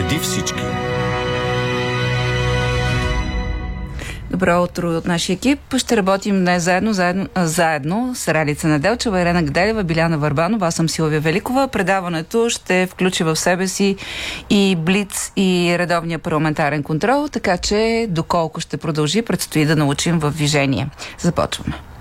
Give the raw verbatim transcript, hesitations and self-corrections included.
Преди всички. Добро утро от нашия екип. Ще работим днес заедно, заедно, заедно с Ралица Неделчева, Ирена Гделева, Биляна Върбанова. Аз съм Силвия Великова. Предаването ще включи в себе си и блиц, и редовния парламентарен контрол, така че доколко ще продължи, предстои да научим в движение. Започваме.